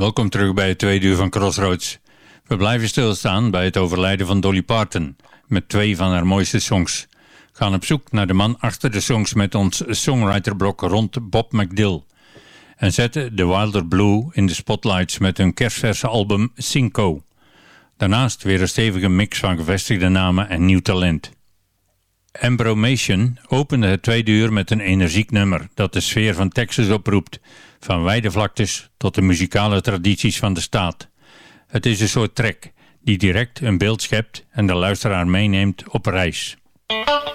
Welkom terug bij het tweede uur van Crossroads. We blijven stilstaan bij het overlijden van Dolly Parton met 2 van haar mooiste songs. Gaan op zoek naar de man achter de songs met ons songwriterblok rond Bob McDill. En zetten The Wilder Blue in de spotlights met hun kerstverse album Cinco. Daarnaast weer een stevige mix van gevestigde namen en nieuw talent. Embromation opende het tweede uur met een energiek nummer dat de sfeer van Texas oproept, van weidevlaktes tot de muzikale tradities van de staat. Het is een soort track die direct een beeld schept en de luisteraar meeneemt op reis.